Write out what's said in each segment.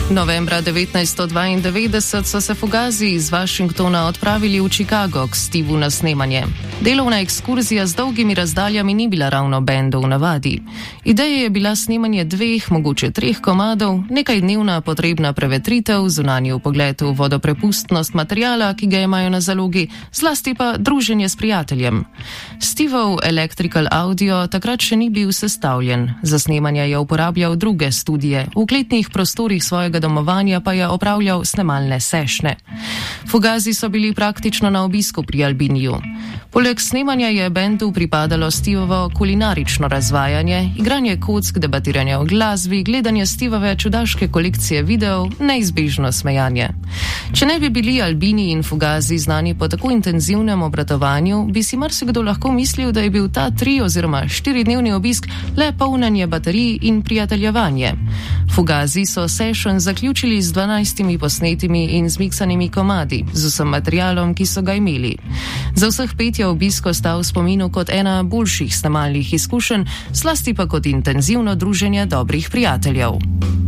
Novembra 1992 so se Fugazi iz Washingtona odpravili v Chicago k Steveu na snemanje. Delovna ekskurzija z dolgimi razdaljami ni bila ravno bendu v navadi. Ideja je bila snemanje 2, mogoče 3 komadov, nekajdnevna potrebna prevetritev, zunanji vpogled v vodoprepustnost materiala, ki ga imajo na zalogi, zlasti pa druženje s prijateljem. Steveov Electrical Audio takrat še ni bil sestavljen. Za snemanje je uporabljal druge studije, v kletnih prostorih svojega domovanja pa je opravljal snemalne sešne. Fugazi so bili praktično na obisku pri Albiniju. Poleg snemanja je bendu pripadalo Steveovo kulinarično razvajanje, igranje kock, debatiranje o glasbi, gledanje Steveove čudaške kolekcije videov, neizbežno smejanje. Če ne bi bili Albini in Fugazi znani po tako intenzivnem obratovanju, bi si marsikdo lahko mislil, da je bil ta 3 oziroma 4-dnevni obisk le polnjenje baterij in prijateljevanje. Fugazi so session zaključili z 12 posnetimi in zmiksanimi komadi, z vsem materialom, ki so ga imeli. Za vseh 5 je obisk ostal v spominu kot ena boljših snemalnih izkušenj, zlasti pa kot intenzivno druženje dobrih prijateljev.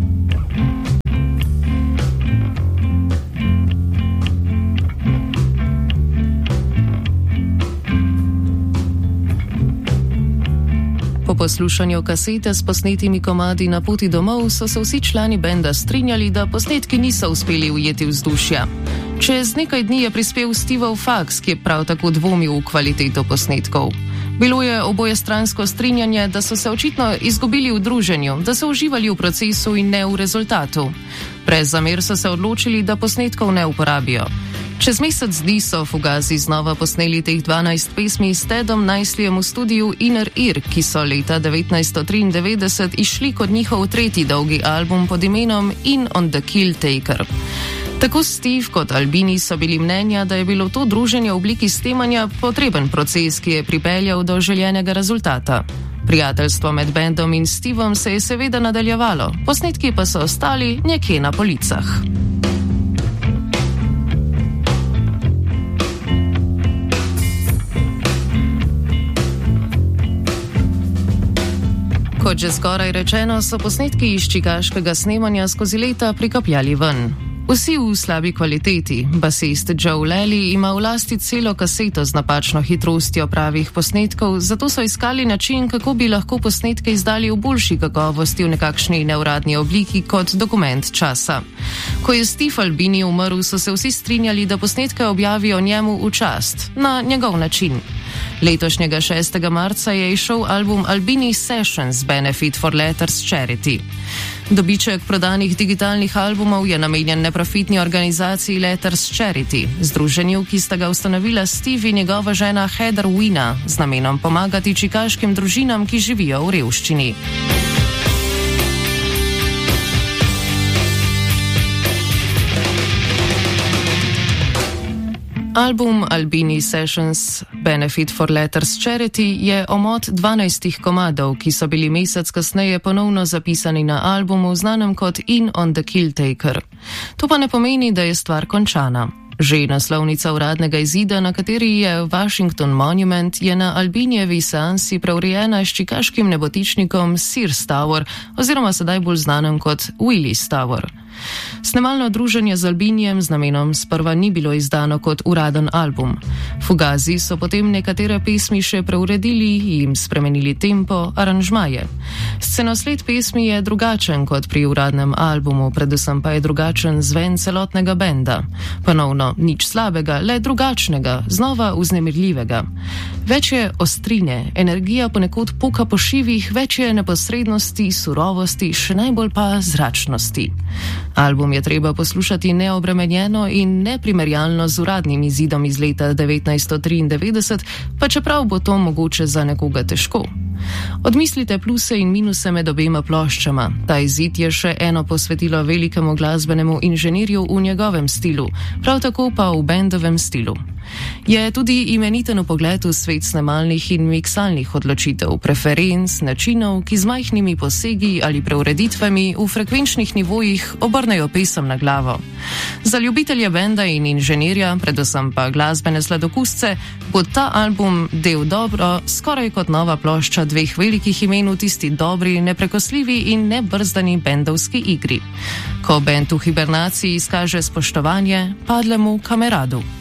Po poslušanju kasete s posnetimi komadi na poti domov so se vsi člani benda strinjali, da posnetki niso uspeli ujeti vzdušja. Čez nekaj dni je prispel Steveov faks, ki je prav tako dvomil v kvaliteto posnetkov. Bilo je obojestransko strinjanje, da so se očitno izgubili v druženju, da so uživali v procesu in ne v rezultatu. Brez zamer so se odločili, da posnetkov ne uporabijo. Čez mesec dni so Fugazi znova posneli teh 12 pesmi s Tedom Nicelyjem v studiu Inner Ear, ki so leta 1993 išli kot njihov 3. dolgi album pod imenom In on the Kill Taker. Tako Steve kot Albini so bili mnenja, da je bilo to druženje v obliki snemanja potreben proces, ki je pripeljal do željenega rezultata. Prijateljstvo med bendom in Stevom se je seveda nadaljevalo, posnetki pa so ostali nekje na policah. Kot že skoraj rečeno, so posnetki iz čikaškega snemanja skozi leta prikapljali ven. Vsi v slabi kvaliteti. Basist Joe Lally ima v lasti celo kaseto z napačno hitrostjo pravih posnetkov, zato so iskali način, kako bi lahko posnetke izdali v boljši kakovosti v nekakšni neuradni obliki kot dokument časa. Ko je Steve Albini umrl, so se vsi strinjali, da posnetke objavijo njemu v čast, na njegov način. Letošnjega 6. marca je izšel album Albini Sessions Benefit for Letters Charity. Dobiček prodanih digitalnih albumov je namenjen neprofitni organizaciji Letters Charity, združenju, ki sta ga ustanovila Steve in njegova žena Heather Wina, z namenom pomagati čikaškim družinam, ki živijo v revščini. Album Albini Sessions Benefit for Letters Charity je omot 12 komadov, ki so bili mesec kasneje ponovno zapisani na albumu, znanem kot In on the Kill Taker. To pa ne pomeni, da je stvar končana. Že naslovnica uradnega izida, na kateri je Washington Monument, je na Albinijevi seansi preurejena s čikaškim nebotičnikom Sears Tower, oziroma sedaj bolj znanem kot Willis Tower. Snemalno druženje z Albinijem z namenom sprva ni bilo izdano kot uraden album. Fugazi so potem nekatere pesmi še preuredili in jim spremenili tempo, aranžmaje. Scenosled pesmi je drugačen kot pri uradnem albumu, predvsem pa je drugačen zven celotnega benda. Ponovno nič slabega, le drugačnega, znova vznemirljivega. Več je ostrine, energija ponekod poka po šivih, več je neposrednosti, surovosti, še najbolj pa zračnosti. Album je treba poslušati neobremenjeno in neprimerjalno z uradnim izidom iz leta 1993, pa čeprav bo to mogoče za nekoga težko. Odmislite pluse in minuse med obema ploščama. Ta izid je še eno posvetilo velikemu glasbenemu inženirju v njegovem stilu, prav tako pa v bendovem stilu. Je tudi imeniten vpogled v svet snemalnih in miksalnih odločitev, preferenc, načinov, ki z majhnimi posegi ali preureditvami v frekvenčnih nivojih obrnejo pesem na glavo. Za ljubitelje benda in inženirja, predvsem pa glasbene sladokusce, bo ta album del dobro, skoraj kot nova plošča dveh velikih imen v tisti dobri, neprekosljivi in nebrzdani bendovski igri. Ko bend v hibernaciji izkaže spoštovanje padlemu kameradu.